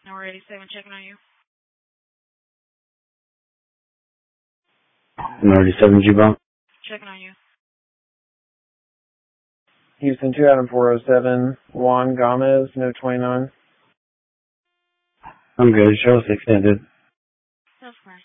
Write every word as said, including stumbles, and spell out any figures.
Number eighty-seven checking on you. Number eighty-seven, G-Bomb. Checking on you. Houston two Adam four oh seven, Juan Gomez, no twenty-nine. I'm good. Show us extended. That's fine.